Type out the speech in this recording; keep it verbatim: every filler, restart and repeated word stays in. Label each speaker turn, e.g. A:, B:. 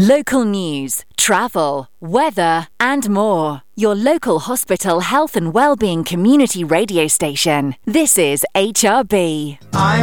A: Local news, travel, weather and more. Your local hospital health and wellbeing community radio station. This is H R B.
B: I'm